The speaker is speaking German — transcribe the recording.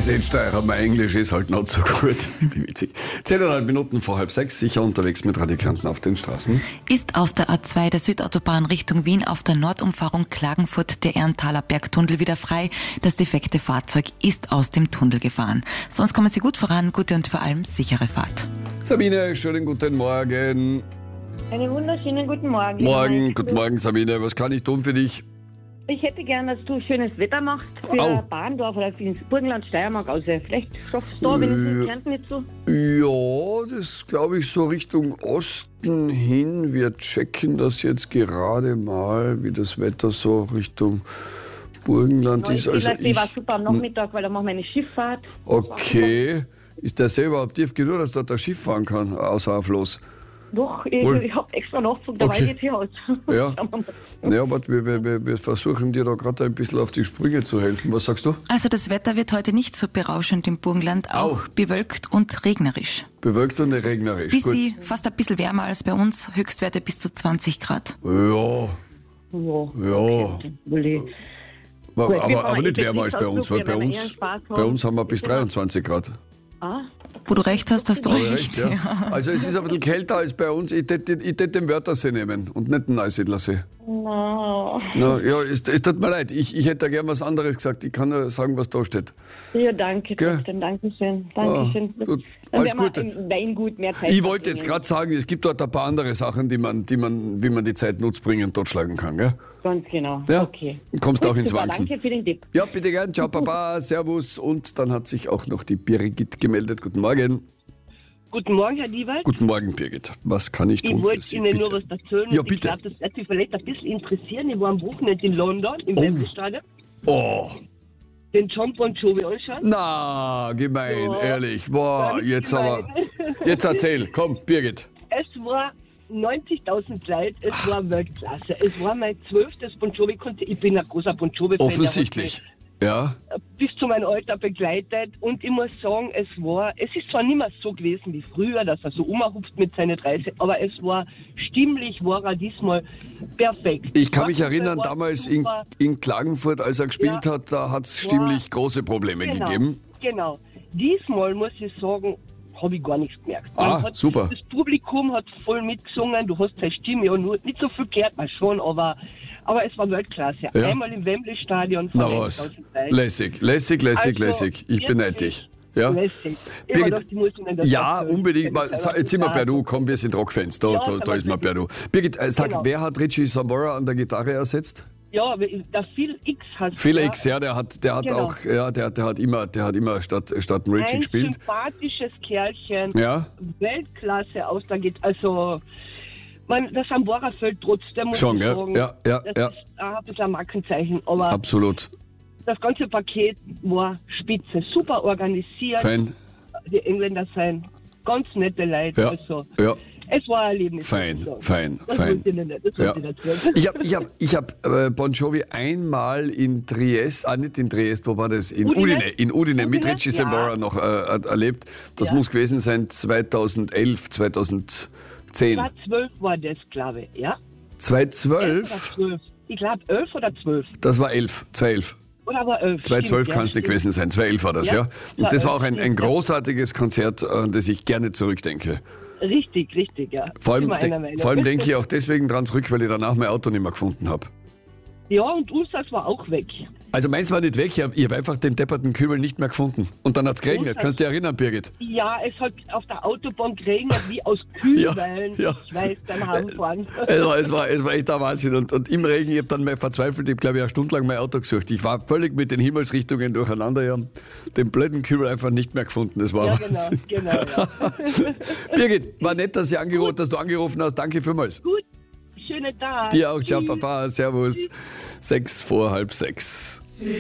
seht, Steirer, mein Englisch ist halt nicht so gut. Wie witzig. 10,5 Minuten vor 5:30, sicher unterwegs mit Radikanten auf den Straßen. Ist auf der A2 der Südautobahn Richtung Wien auf der Nordumfahrung Klagenfurt der Erntaler Bergtunnel wieder frei. Das defekte Fahrzeug ist aus dem Tunnel gefahren. Sonst kommen Sie gut voran, gute und vor allem sichere Fahrt. Sabine, schönen guten Morgen. Einen wunderschönen guten Morgen. Guten Morgen Sabine. Was kann ich tun für dich? Ich hätte gern, dass du schönes Wetter machst für Bahndorf oder für ins Burgenland, Steiermark. Also vielleicht schaffst du da, wenn es in Kärnten nicht so. Ja, das glaube ich so Richtung Osten hin. Wir checken das jetzt gerade mal, wie das Wetter so Richtung Burgenland ist. Also war super am Nachmittag, weil da machen wir eine Schifffahrt. Okay. Ist der See überhaupt tief genug, dass dort ein Schiff fahren kann, außer auf los? Doch, ich habe extra nachgefragt, da weiß ich jetzt hier aus. Ja, ja, aber wir versuchen dir da gerade ein bisschen auf die Sprünge zu helfen. Was sagst du? Also das Wetter wird heute nicht so berauschend im Burgenland, auch bewölkt und regnerisch. Bewölkt und regnerisch, Busy, fast ein bisschen wärmer als bei uns, Höchstwerte bis zu 20 Grad. Ja. Okay. Aber nicht wärmer als bei uns, weil bei uns haben wir bis 23 Grad. Wo du recht hast, hast du recht. Ja. Also es ist ein bisschen kälter als bei uns. Ich tät den Wörthersee nehmen und nicht den Neusiedlersee. No. Ja, es tut mir leid. Ich hätte da gern was anderes gesagt. Ich kann nur sagen, was da steht. Ja, danke trotzdem. Dankeschön. Dankeschön. Gut. Dann Alles Gute. Weingut mehr Zeit. Ich wollte jetzt gerade sagen, es gibt dort ein paar andere Sachen, wie man die Zeit nutzbringend totschlagen kann, gell? Ganz genau. Ja? Okay. Kommst auch ins Super, Wanken. danke für den Tipp. Ja, bitte gern. Ciao, Papa. Servus. Und dann hat sich auch noch die Birgit gemeldet. Guten Morgen. Guten Morgen, Herr Diewald. Guten Morgen, Birgit. Was kann ich tun Ich für wollte Sie? Ihnen Bitte. nur was erzählen. Ja, und bitte. Ich glaube, das wird Sie vielleicht ein bisschen interessieren. Ich war am Wochenende in London, im Wembley-Stadion, Oh, den John Bon Jovi anschauen. na, gemein, Ja. ehrlich. Boah, Ganz jetzt gemein. aber. Jetzt erzähl. Komm, Birgit. Es war 90.000 Leute, es war Weltklasse. Es war mein 12. Bon Jovi-Konzert. Ich bin ein großer Bon Jovi-Fan. Offensichtlich. Ja. Bis zu meinem Alter begleitet. Und ich muss sagen, es ist zwar nicht mehr so gewesen wie früher, dass er so umhupft mit seinen 30, aber es war stimmlich, war er diesmal perfekt. Ich kann mich Wasserfall erinnern, war damals super. in Klagenfurt, als er gespielt hat, da hat es stimmlich große Probleme gegeben. Genau. Diesmal muss ich sagen, habe ich gar nichts gemerkt. Man super. Das Publikum hat voll mitgesungen, du hast seine Stimme ja nur nicht so viel gehört, man schon, aber es war Weltklasse. Ja. Einmal im Wembley-Stadion. Na was? Lässig. Ich beneide dich. Ja, Lässig. Ich Birgit, dachte, ich muss Ihnen das ja erzählen. unbedingt. Jetzt sind wir per Du. Komm, wir sind Rockfans. Da Ja, ist man per Du. Birgit, sag, Genau. wer hat Richie Sambora an der Gitarre ersetzt? Ja, der Phil X hat Phil X, ja, der hat Genau. auch, ja, der hat immer statt dem Richie ein gespielt. sympathisches Kerlchen, Ja. Weltklasse aus, da geht also das Sambora fällt trotzdem, muss Schon, ich gell? sagen. Ja. Das ist ein bisschen ein Markenzeichen, aber Absolut. das ganze Paket war spitze, super organisiert. Fein. Die Engländer sind ganz nette Leute, Ja. also Ja. es war ein Erlebnis. Fein. Das wollte ich nicht, das Ja. wollte ich nicht. Ich hab Bon Jovi einmal in Triest, nicht in Triest, wo war das? In Udine? Udine mit Udine? Richie Ja. Sambora noch erlebt. Das Ja. muss gewesen sein 2011, 2010. 2012 war das, glaube ich, ja? 2012? 12. Ich glaube 11 oder 12. Das war 11, 2011. Oder war 11. 2012 Stimmt, kann es nicht stimmt. gewesen sein, 2011 war das, ja. Ja, Und das war auch ein 2011, großartiges Konzert, an das ich gerne zurückdenke. Richtig, ja. Vor allem, Immer einer Meinung. vor allem denke ich auch deswegen dran zurück, weil ich danach mein Auto nicht mehr gefunden habe. Ja, und unseres war auch weg. Also meins war nicht weg, ich hab einfach den depperten Kübel nicht mehr gefunden. Und dann hat es geregnet. Kannst du dich erinnern, Birgit? Ja, es hat auf der Autobahn geregnet, wie aus Kühlwellen. Ja. Ich weiß, dann heimfahren. Es war echt der Wahnsinn. Und im Regen, ich habe dann mal verzweifelt, ich glaube, eine Stunde lang mein Auto gesucht. Ich war völlig mit den Himmelsrichtungen durcheinander. Ich habe den blöden Kübel einfach nicht mehr gefunden. Das war Ja, Wahnsinn. genau. Ja. Birgit, war nett, dass du angerufen hast. Danke vielmals. Gut, schönen Tag. Dir auch, ciao Tschüss. Papa, servus. 6 vor halb 6.